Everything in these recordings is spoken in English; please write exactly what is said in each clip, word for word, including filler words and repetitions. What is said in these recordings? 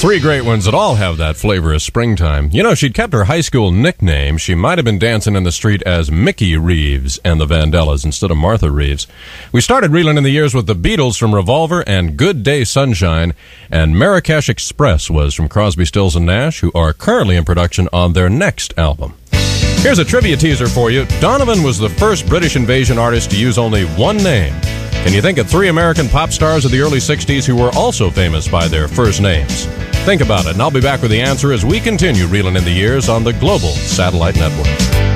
Three great ones that all have that flavor of springtime. You know, she'd kept her high school nickname. She might have been dancing in the street as Mickey Reeves and the Vandellas instead of Martha Reeves. We started reeling in the years with the Beatles from Revolver and Good Day Sunshine, and Marrakesh Express was from Crosby, Stills and Nash, who are currently in production on their next album. Here's a trivia teaser for you. Donovan was the first British invasion artist to use only one name. Can you think of three American pop stars of the early sixties who were also famous by their first names? Think about it, and I'll be back with the answer as we continue reeling in the years on the Global Satellite Network.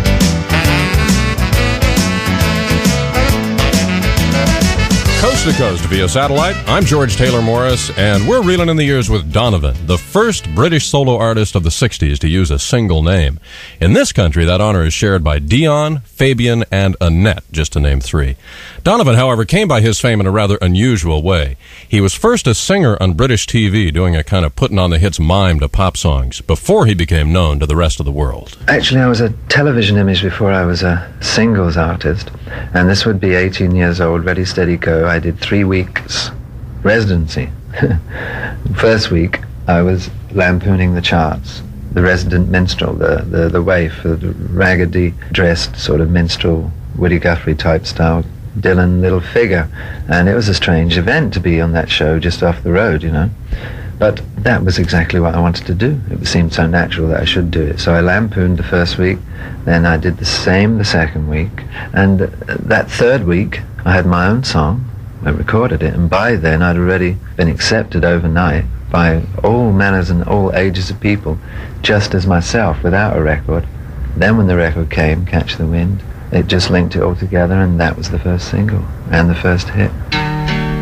Coast to coast via satellite, I'm George Taylor Morris, and we're reeling in the years with Donovan, the first British solo artist of the sixties to use a single name. In this country, that honor is shared by Dion, Fabian, and Annette, just to name three. Donovan, however, came by his fame in a rather unusual way. He was first a singer on British T V, doing a kind of putting on the hits mime to pop songs, before he became known to the rest of the world. Actually, I was a television image before I was a singles artist, and this would be eighteen years old, Ready, Steady, Go. I did three weeks residency. First week, I was lampooning the charts, the resident minstrel, the, the, the waif, the raggedy dressed sort of minstrel, Woody Guthrie type style, Dylan little figure. And it was a strange event to be on that show just off the road, you know. But that was exactly what I wanted to do. It seemed so natural that I should do it. So I lampooned the first week, then I did the same the second week, and that third week I had my own song. I recorded it, and by then I'd already been accepted overnight by all manners and all ages of people, just as myself, without a record. Then when the record came, Catch the Wind, it just linked it all together, and that was the first single and the first hit.